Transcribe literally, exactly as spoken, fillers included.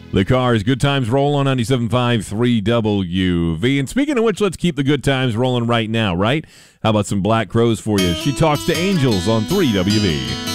The Cars, good times roll on ninety-seven point five, three W V. And speaking of which, let's keep the good times rolling right now, right? How about some Black Crowes for you? She Talks to Angels on three W V.